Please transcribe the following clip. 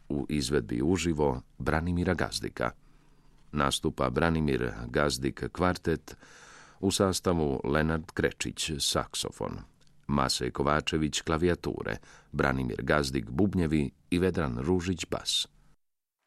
u izvedbi uživo Branimira Gazdika. Nastupa Branimir Gazdik kvartet u sastavu Lenard Krečić saksofon, Masej Kovačević klavijature, Branimir Gazdik bubnjevi i Vedran Ružić bas.